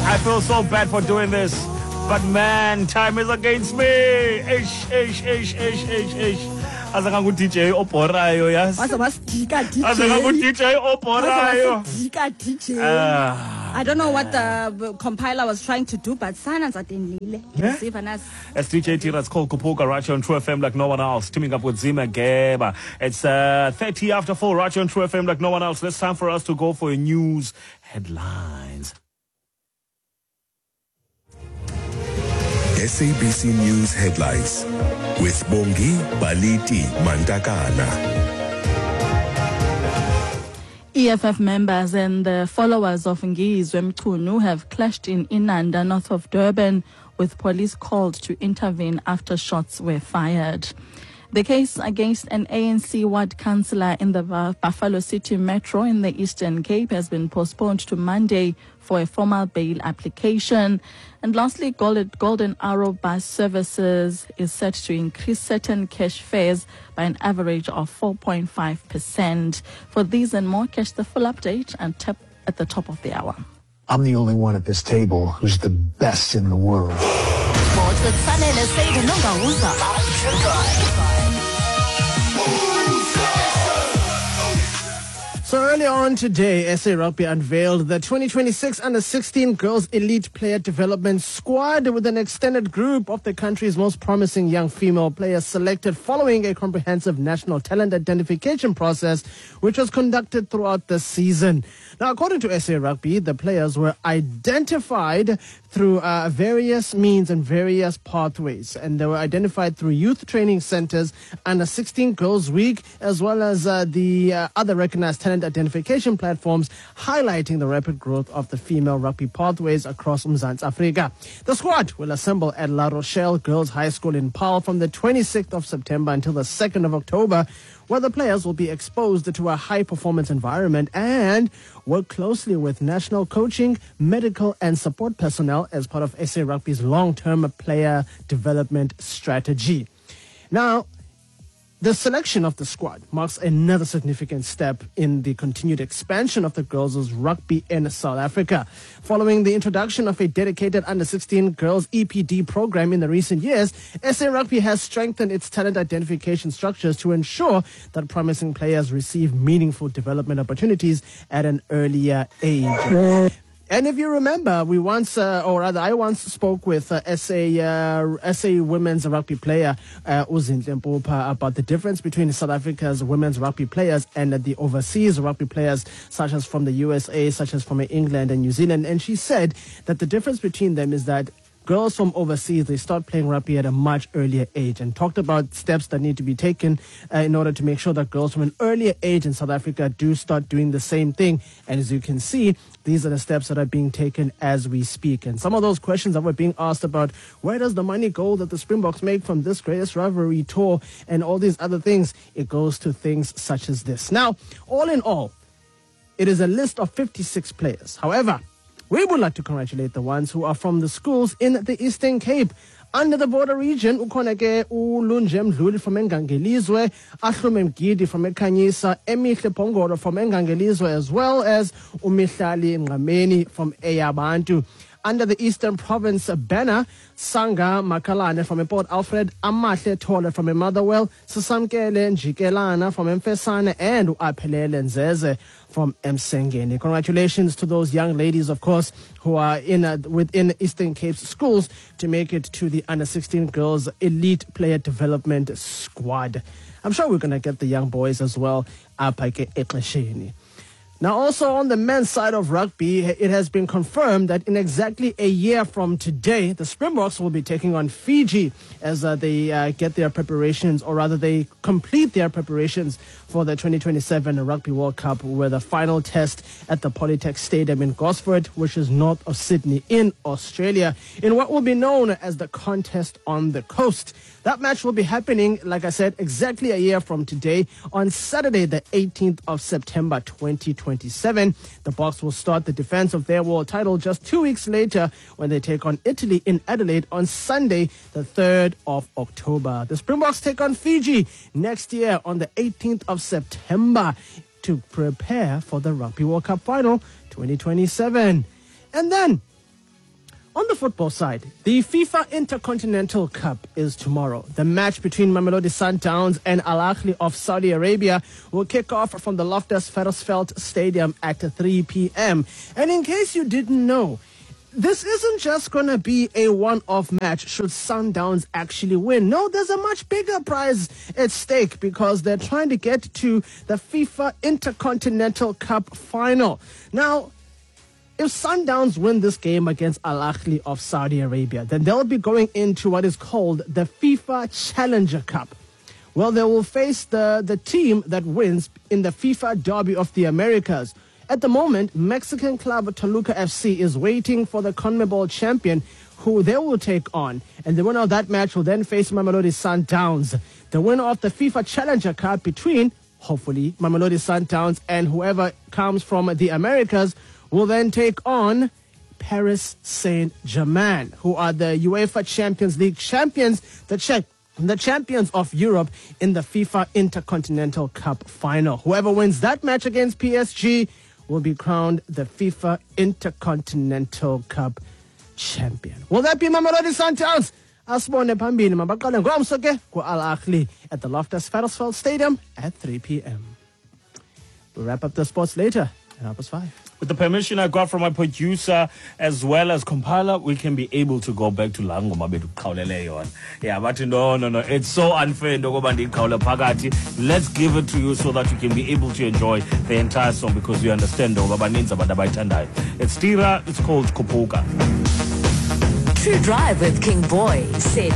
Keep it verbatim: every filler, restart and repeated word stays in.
I feel so bad for doing this, but man, time is against me. Ish, ish, ish, ish, ish, ish. Aza kangu D J oporayo, yes. Aza masdika D J. Aza kangu D J oporayo. Aza D J. I don't know what the compiler was trying to do, but silence at Nile. As D J Tira's called Kupuka Racho on True F M like no one else. Teaming up with Zima Geba. It's uh, thirty after four, Racho on True F M like no one else. It's time for us to go for news headlines. S A B C News headlines with Bongi Baliti Mantakana. E F F members and the followers of Ngizwe Mchunu have clashed in Inanda, north of Durban, with police called to intervene after shots were fired. The case against an A N C ward councillor in the Buffalo City Metro in the Eastern Cape has been postponed to Monday for a formal bail application. And lastly, Golden Arrow Bus Services is set to increase certain cash fares by an average of four point five percent. For these and more, catch the full update and tap at the top of the hour. I'm the only one at this table who's the best in the world. So earlier on today, S A Rugby unveiled the twenty twenty-six under sixteen Girls Elite Player Development Squad with an extended group of the country's most promising young female players selected following a comprehensive national talent identification process which was conducted throughout the season. Now, according to S A Rugby, the players were identified through uh, various means and various pathways, and they were identified through youth training centers, under sixteen Girls Week, as well as uh, the uh, other recognized talent identification platforms, highlighting the rapid growth of the female rugby pathways across Mzansi Africa. The squad will assemble at La Rochelle Girls High School in Paarl from the twenty-sixth of September until the second of October, where the players will be exposed to a high-performance environment and work closely with national coaching, medical and support personnel as part of S A Rugby's long-term player development strategy. Now, the selection of the squad marks another significant step in the continued expansion of the girls' rugby in South Africa. Following the introduction of a dedicated under sixteen girls E P D program in the recent years, S A Rugby has strengthened its talent identification structures to ensure that promising players receive meaningful development opportunities at an earlier age. And if you remember, we once, uh, or rather, I once spoke with uh, S A uh, S A women's rugby player uh, Uzinhle Mpupa about the difference between South Africa's women's rugby players and uh, the overseas rugby players, such as from the U S A, such as from England and New Zealand. And she said that the difference between them is that girls from overseas, they start playing rugby at a much earlier age, and talked about steps that need to be taken uh, in order to make sure that girls from an earlier age in South Africa do start doing the same thing. And as you can see, these are the steps that are being taken as we speak. And some of those questions that were being asked about, where does the money go that the Springboks make from this greatest rivalry tour and all these other things, it goes to things such as this. Now, all in all, it is a list of fifty-six players. However, we would like to congratulate the ones who are from the schools in the Eastern Cape. Under the border region, ukhona ke uLunje Mdluli from eNgangelizwe, Ahlume Mgidi from eKhanyisa, Emihle Pongolo from eNgangelizwe, as well as uMihlali Nqameni from eYabantu. Under the Eastern Province banner, Sanga Makalane from Port Alfred, Amahle Tole from Motherwell, Sasamkele Njikelana from Mfesane, and Uaphelele Nzeze from Msengeni. Congratulations to those young ladies, of course, who are in uh, within Eastern Cape's schools to make it to the under sixteen Girls Elite Player Development Squad. I'm sure we're going to get the young boys as well. Apake Eklesheni. Now, also on the men's side of rugby, it has been confirmed that in exactly a year from today, the Springboks will be taking on Fiji as uh, they uh, get their preparations, or rather they complete their preparations for the twenty twenty-seven Rugby World Cup, with a final test at the Polytech Stadium in Gosford, which is north of Sydney in Australia, in what will be known as the Contest on the Coast. That match will be happening, like I said, exactly a year from today, on Saturday, the eighteenth of September, twenty twenty-seven. The Boks will start the defense of their world title just two weeks later when they take on Italy in Adelaide on Sunday, the third of October. The Springboks take on Fiji next year on the eighteenth of September to prepare for the Rugby World Cup final twenty twenty-seven. And then, On the football side, the FIFA Intercontinental Cup is tomorrow. The match between Mamelodi Sundowns and Al Ahly of Saudi Arabia will kick off from the Loftus Versfeld Stadium at three p.m. And in case you didn't know, this isn't just going to be a one-off match should Sundowns actually win. No, there's a much bigger prize at stake because they're trying to get to the FIFA Intercontinental Cup final. Now, if Sundowns win this game against Al Ahly of Saudi Arabia, then they'll be going into what is called the FIFA Challenger Cup. Well, they will face the, the team that wins in the FIFA Derby of the Americas. At the moment, Mexican club Toluca F C is waiting for the CONMEBOL champion, who they will take on. And the winner of that match will then face Mamelodi Sundowns. The winner of the FIFA Challenger Cup between, hopefully, Mamelodi Sundowns and whoever comes from the Americas will then take on Paris Saint-Germain, who are the UEFA Champions League champions, the Czech, the champions of Europe in the FIFA Intercontinental Cup final. Whoever wins that match against P S G will be crowned the FIFA Intercontinental Cup champion. Will that be Mamelodi Sundowns? Asibone phambili mabaqale ngomso ke ku-Al Ahly at the Loftus Versfeld Stadium at three p.m. We'll wrap up the sports later at half past five. With the permission I got from my producer as well as compiler, we can be able to go back to la ngoma bethu qhawulele yona. Yeah, but no, no, no. It's so unfair into ngoba ndiqhawule phakathi. Let's give it to you so that you can be able to enjoy the entire song because you understand ngoba baninzi abantu abayithandayo. It's Tira, it's called Khuphuka. True Drive with King Boy, said